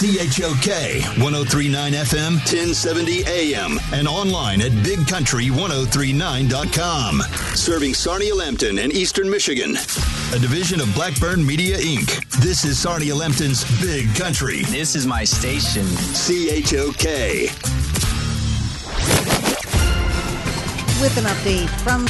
CHOK 103.9 FM, 1070 AM, and online at bigcountry1039.com. Serving Sarnia-Lambton and Eastern Michigan. A division of Blackburn Media, Inc. This is Sarnia-Lambton's Big Country. This is my station. CHOK. With an update from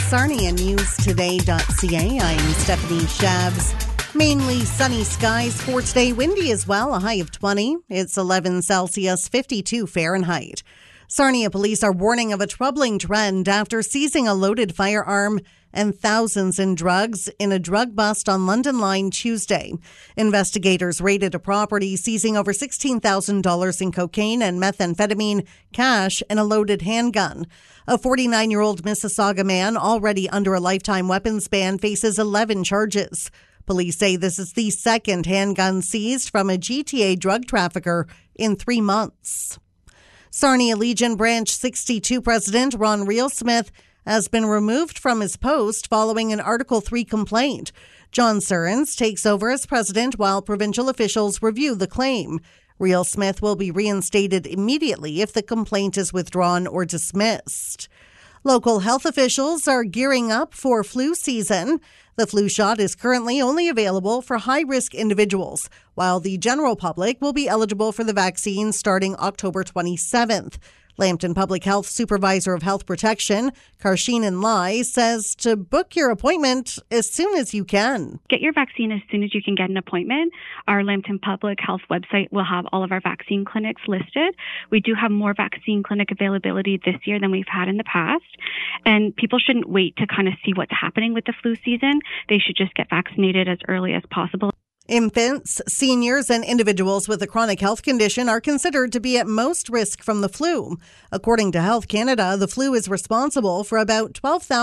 SarniaNewsToday.ca, I'm Stephanie Shabs. Mainly sunny skies for today. Windy as well, a high of 20. It's 11 Celsius, 52 Fahrenheit. Sarnia police are warning of a troubling trend after seizing a loaded firearm and thousands in drugs in a drug bust on London Line Tuesday. Investigators raided a property, seizing over $16,000 in cocaine and methamphetamine, cash, and a loaded handgun. A 49-year-old Mississauga man, already under a lifetime weapons ban, faces 11 charges. Police say this is the second handgun seized from a GTA drug trafficker in 3 months. Sarnia Legion Branch 62 President Ron Reelsmith has been removed from his post following an Article 3 complaint. John Surrens takes over as president while provincial officials review the claim. Reelsmith will be reinstated immediately if the complaint is withdrawn or dismissed. Local health officials are gearing up for flu season. The flu shot is currently only available for high-risk individuals, while the general public will be eligible for the vaccine starting October 27th. Lambton Public Health Supervisor of Health Protection, Karsheenan Lai, says to book your appointment as soon as you can. Get your vaccine as soon as you can get an appointment. Our Lambton Public Health website will have all of our vaccine clinics listed. We do have more vaccine clinic availability this year than we've had in the past. And people shouldn't wait to kind of see what's happening with the flu season. They should just get vaccinated as early as possible. Infants, seniors, and individuals with a chronic health condition are considered to be at most risk from the flu. According to Health Canada, the flu is responsible for about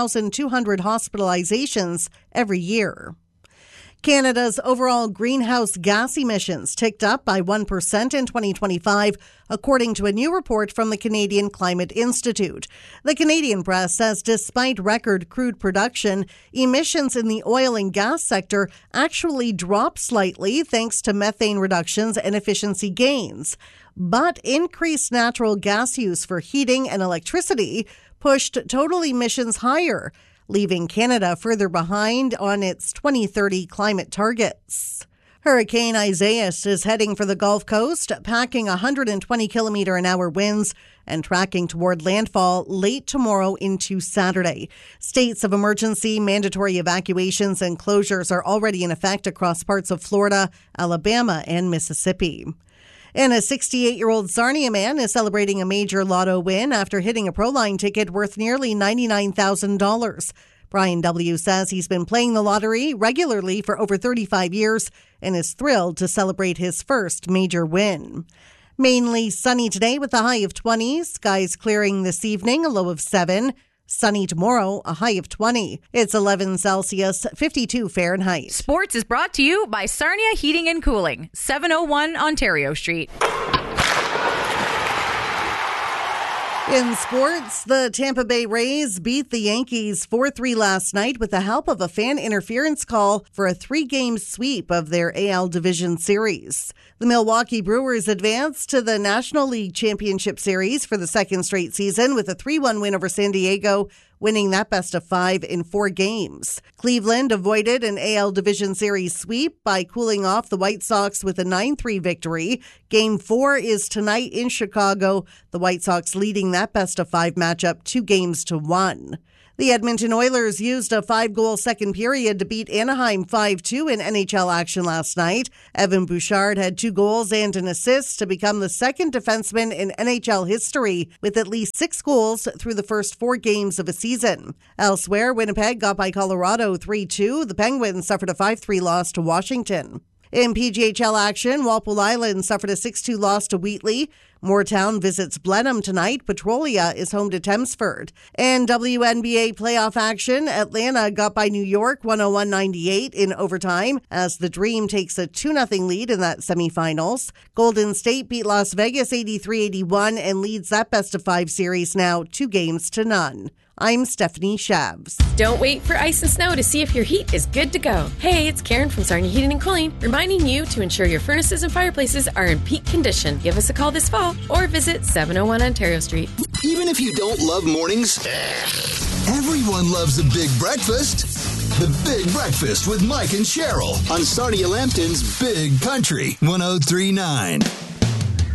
12,200 hospitalizations every year. Canada's overall greenhouse gas emissions ticked up by 1% in 2025, according to a new report from the Canadian Climate Institute. The Canadian press says despite record crude production, emissions in the oil and gas sector actually dropped slightly thanks to methane reductions and efficiency gains. But increased natural gas use for heating and electricity pushed total emissions higher, leaving Canada further behind on its 2030 climate targets. Hurricane Isaias is heading for the Gulf Coast, packing 120-kilometer-an-hour winds and tracking toward landfall late tomorrow into Saturday. States of emergency, mandatory evacuations, and closures are already in effect across parts of Florida, Alabama, and Mississippi. And a 68-year-old Sarnia man is celebrating a major lotto win after hitting a Proline ticket worth nearly $99,000. Brian W. says he's been playing the lottery regularly for over 35 years and is thrilled to celebrate his first major win. Mainly sunny today with a high of 20. Skies clearing this evening, a low of 7. Sunny tomorrow, a high of 20. It's 11 Celsius, 52 Fahrenheit. Sports is brought to you by Sarnia Heating and Cooling, 701 Ontario Street. In sports, the Tampa Bay Rays beat the Yankees 4-3 last night with the help of a fan interference call for a 3-game sweep of their AL Division Series. The Milwaukee Brewers advanced to the National League Championship Series for the second straight season with a 3-1 win over San Diego, winning that best of 5 in 4 games. Cleveland avoided an AL Division Series sweep by cooling off the White Sox with a 9-3 victory. Game 4 is tonight in Chicago, the White Sox leading that best of 5 matchup 2-1. The Edmonton Oilers used a 5-goal second period to beat Anaheim 5-2 in NHL action last night. Evan Bouchard had 2 goals and an assist to become the second defenseman in NHL history with at least 6 goals through the first 4 games of a season. Elsewhere, Winnipeg got by Colorado 3-2. The Penguins suffered a 5-3 loss to Washington. In PGHL action, Walpole Island suffered a 6-2 loss to Wheatley. Mooretown visits Blenheim tonight. Petrolia is home to Thamesford. And WNBA playoff action, Atlanta got by New York 101-98 in overtime as the Dream takes a 2-0 lead in that semifinals. Golden State beat Las Vegas 83-81 and leads that best of 5 series now 2-0. I'm Stephanie Shabs. Don't wait for ice and snow to see if your heat is good to go. Hey, it's Karen from Sarnia Heating and Cooling, reminding you to ensure your furnaces and fireplaces are in peak condition. Give us a call this fall or visit 701 Ontario Street. Even if you don't love mornings, everyone loves a big breakfast. The Big Breakfast with Mike and Cheryl on Sarnia Lambton's Big Country 103.9.